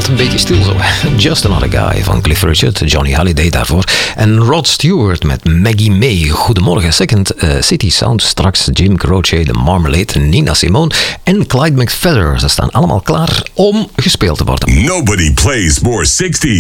een beetje stil zo. Just Another Guy van Cliff Richard, Johnny Halliday daarvoor. En Rod Stewart met Maggie May. Goedemorgen, Second City Sound. Straks Jim Croce, The Marmalade, Nina Simone en Clyde McPhatter. Ze staan allemaal klaar om gespeeld te worden. Nobody plays more 60s.